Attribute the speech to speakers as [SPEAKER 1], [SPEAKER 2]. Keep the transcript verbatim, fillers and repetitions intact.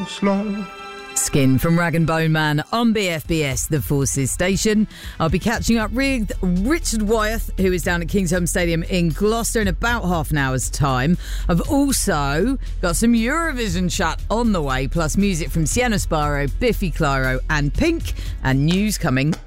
[SPEAKER 1] so slow.
[SPEAKER 2] Skin from Rag and Bone Man on B F B S, the Forces station. I'll be catching up with Richard Wyeth, who is down at Kingsholm Stadium in Gloucester in about half an hour's time. I've also got some Eurovision chat on the way, plus music from Sienna Sparrow, Biffy Clyro and Pink, and news coming